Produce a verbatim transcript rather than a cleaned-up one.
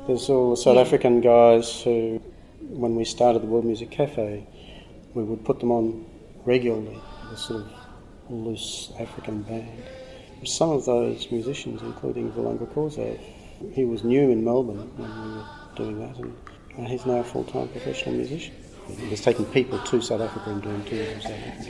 There's all the South yeah. African guys who, when we started the World Music Cafe, we would put them on regularly, a sort of loose African band. Some of those musicians, including Vulanga Korsav, he was new in Melbourne when we were doing that, and he's now a full-time professional musician. He was taking people to South Africa and doing tours in South Africa.